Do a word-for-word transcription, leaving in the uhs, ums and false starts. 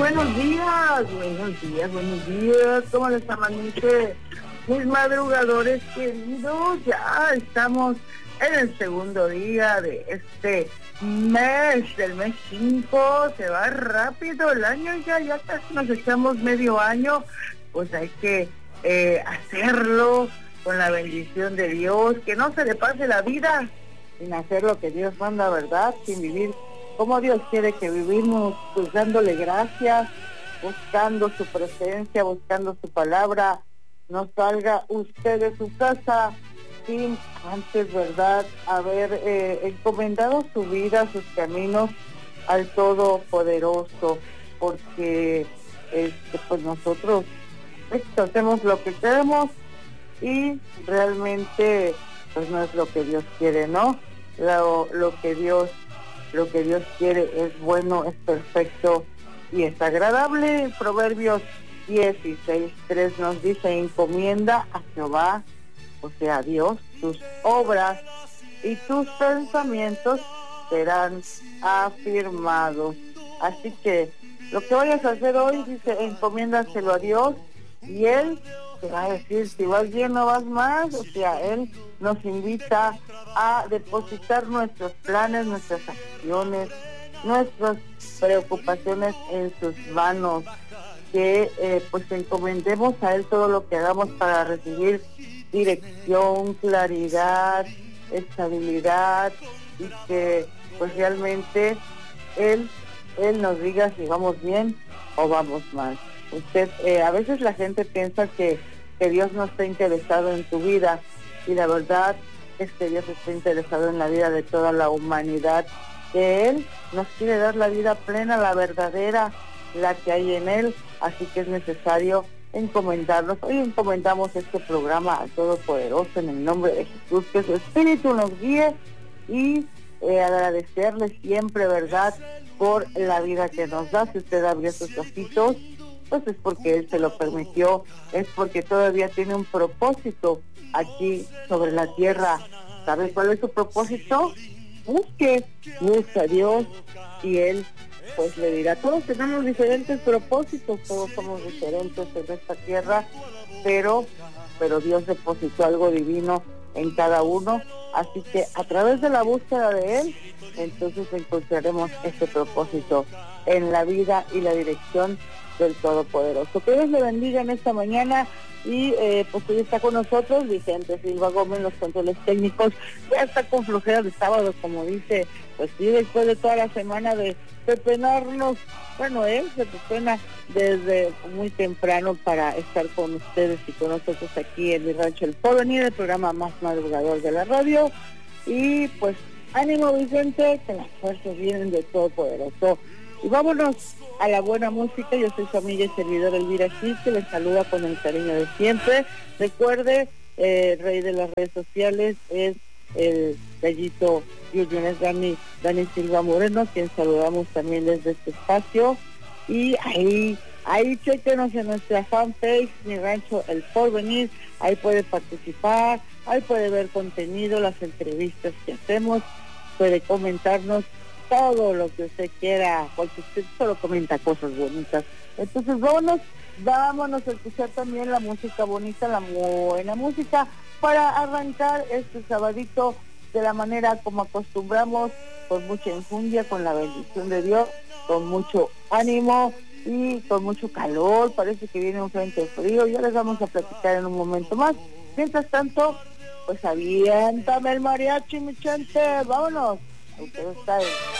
buenos días, buenos días, buenos días. ¿Cómo les amanece, mis madrugadores queridos? Ya estamos en el segundo día de este mes, del mes cinco. Se va rápido el año, ya, ya casi nos echamos medio año. Pues hay que eh, hacerlo con la bendición de Dios, que no se le pase la vida sin hacer lo que Dios manda, ¿verdad? Sin vivir como Dios quiere que vivimos, pues dándole gracias, buscando su presencia, buscando su palabra. No salga usted de su casa sin antes, ¿verdad?, haber eh, encomendado su vida, sus caminos al Todopoderoso, porque este, pues nosotros esto, hacemos lo que queremos y realmente pues no es lo que Dios quiere, ¿no? Lo, lo que Dios Lo que Dios quiere es bueno, es perfecto y es agradable. Proverbios dieciséis tres nos dice: encomienda a Jehová, o sea, a Dios, tus obras y tus pensamientos serán afirmados. Así que lo que vayas a hacer hoy, dice, encomiéndaselo a Dios y Él te va a decir si vas bien o vas más. O sea, Él nos invita a depositar nuestros planes, nuestras acciones, nuestras preocupaciones en sus manos, que eh, pues encomendemos a Él todo lo que hagamos para recibir dirección, claridad, estabilidad, y que pues realmente Él, Él nos diga si vamos bien o vamos mal. Usted, eh, a veces la gente piensa que, que Dios no está interesado en tu vida, y la verdad es que Dios está interesado en la vida de toda la humanidad, que Él nos quiere dar la vida plena, la verdadera, la que hay en Él. Así que es necesario encomendarnos. Hoy encomendamos este programa al Todopoderoso en el nombre de Jesús, que su Espíritu nos guíe, y eh, agradecerle siempre, ¿verdad?, por la vida que nos da. Si usted abrió sus ojitos, pues es porque Él se lo permitió, es porque todavía tiene un propósito aquí sobre la tierra. ¿Sabe cuál es su propósito? Busque, busque a Dios y Él pues le dirá. Todos tenemos diferentes propósitos, todos somos diferentes en esta tierra, pero, pero Dios depositó algo divino en cada uno, así que a través de la búsqueda de Él, entonces encontraremos este propósito en la vida y la dirección del Todopoderoso. Que Dios le bendiga en esta mañana. Y eh, pues hoy está con nosotros Vicente Silva Gómez, los controles técnicos. Ya está con flojera de sábado, como dice, pues sí, después de toda la semana de pepenarnos. Bueno, él se pepena desde muy temprano para estar con ustedes y con nosotros aquí en el Rancho El Porvenir, el programa más madrugador de la radio. Y pues ánimo, Vicente, que las fuerzas vienen del Todopoderoso. Y vámonos a la buena música. Yo soy su amiga y servidora Elvira Gil, que les saluda con el cariño de siempre. Recuerde, eh, el rey de las redes sociales es el gallito Junior, es Dani, Dani Silva Moreno, quien saludamos también desde este espacio. Y ahí, ahí chéquenos en nuestra fanpage, Mi Rancho El Porvenir. Ahí puede participar, ahí puede ver contenido, las entrevistas que hacemos, puede comentarnos todo lo que usted quiera, porque usted solo comenta cosas bonitas. Entonces vámonos, vámonos a escuchar también la música bonita, la buena música, para arrancar este sabadito de la manera como acostumbramos, con mucha enjundia, con la bendición de Dios, con mucho ánimo y con mucho calor. Parece que viene un frente frío, ya les vamos a platicar en un momento más. Mientras tanto, pues aviéntame el mariachi, mi gente, vámonos. Ustedes saben.